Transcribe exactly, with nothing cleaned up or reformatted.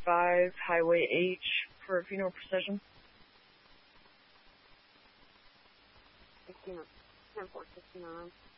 five, Highway H for funeral procession. ten four sixty-nine.